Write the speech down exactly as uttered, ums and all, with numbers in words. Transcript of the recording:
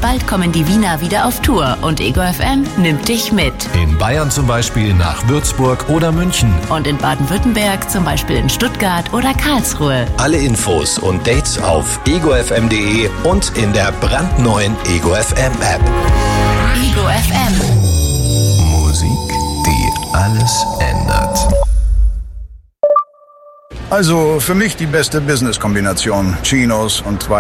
bald kommen die Wiener wieder auf Tour und Ego F M nimmt dich mit. In Bayern zum Beispiel nach Würzburg oder München. Und in Baden-Württemberg zum Beispiel in Stuttgart oder Karlsruhe. Alle Infos und Dates auf ego f m punkt de und in der brandneuen Ego F M App. Ego F M. Musik, die alles ändert. Also für mich die beste Business-Kombination. Chinos und zwei